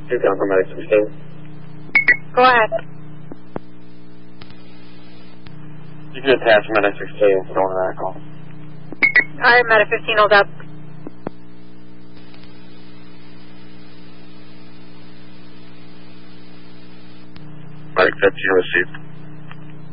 2 count for medic 16. Go ahead. You can attach medic 16 to stolen vehicle. Alright, medic 15, hold up. Medic 15 received.